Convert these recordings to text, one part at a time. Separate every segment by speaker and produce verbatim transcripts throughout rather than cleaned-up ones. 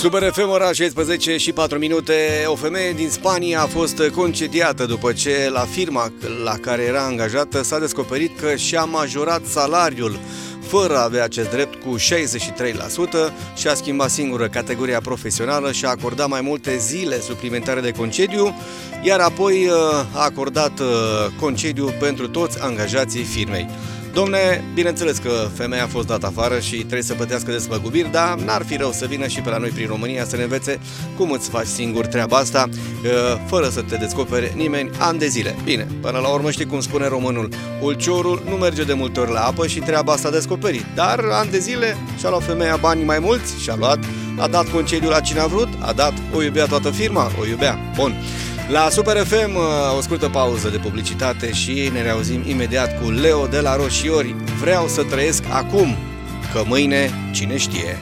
Speaker 1: Super F M, ora șaisprezece și patru minute. O femeie din Spania a fost concediată după ce la firma la care era angajată s-a descoperit că și-a majorat salariul fără a avea acest drept cu șaizeci și trei la sută și a schimbat singură categoria profesională și a acordat mai multe zile suplimentare de concediu, iar apoi a acordat concediu pentru toți angajații firmei. Domne, bineînțeles că femeia a fost dată afară și trebuie să plătească despăgubiri, dar n-ar fi rău să vină și pe la noi prin România să ne învețe cum îți faci singur treaba asta, fără să te descopere nimeni, ani de zile. Bine, până la urmă știi cum spune românul, ulciorul nu merge de multe ori la apă și treaba asta a descoperit. Dar ani de zile și-a luat femeia bani mai mulți, și-a luat, a dat concediu la cine a vrut, a dat, o iubea toată firma, o iubea. Bun. La Super F M, o scurtă pauză de publicitate și ne reauzim imediat cu Leo de la Roșiori. Vreau să trăiesc acum, că mâine cine știe.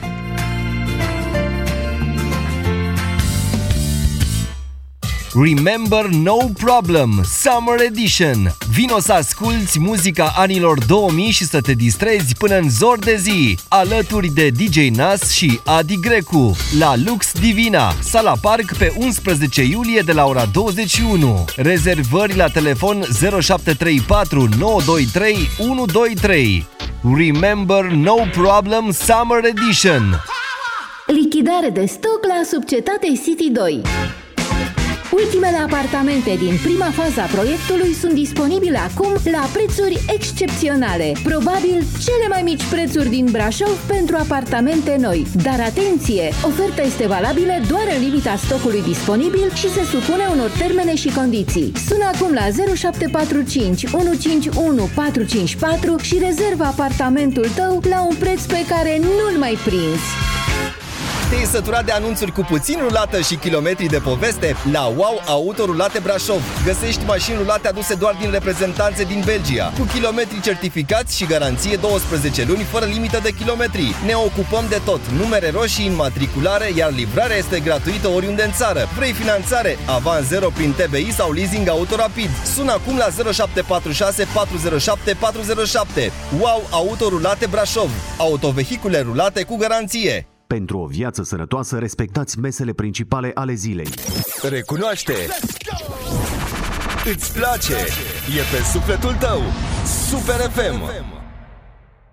Speaker 2: Remember No Problem Summer Edition. Vino să asculți muzica anilor două mii și să te distrezi până în zor de zi, alături de D J Nas și Adi Grecu la Lux Divina, Sala Park, pe unsprezece iulie de la ora douăzeci și unu. Rezervări la telefon zero șapte trei patru nouă doi trei unu doi trei. Remember No Problem Summer Edition.
Speaker 3: Lichidare de stoc la Subcetate City doi. Ultimele apartamente din prima fază a proiectului sunt disponibile acum la prețuri excepționale. Probabil cele mai mici prețuri din Brașov pentru apartamente noi. Dar atenție! Oferta este valabilă doar în limita stocului disponibil și se supune unor termene și condiții. Sună acum la zero șapte patru cinci unu cinci unu patru cinci patru și rezervă apartamentul tău la un preț pe care nu-l mai prinzi.
Speaker 4: Te-ai săturat de anunțuri cu puțin rulată și kilometri de poveste? La Wow Auto Rulate Brașov găsești mașini rulate aduse doar din reprezentanțe din Belgia, cu kilometri certificați și garanție douăsprezece luni fără limită de kilometri. Ne ocupăm de tot, numere roșii, înmatriculare, iar livrarea este gratuită oriunde în țară. Vrei finanțare? Avans zero prin T B I sau leasing auto rapid? Sună acum la zero șapte patru șase patru zero șapte patru zero șapte. Wow Auto Rulate Brașov. Autovehicule rulate cu garanție.
Speaker 5: Pentru o viață sănătoasă, respectați mesele principale ale zilei.
Speaker 4: Recunoaște! Îți place! E pe sufletul tău! Super F M!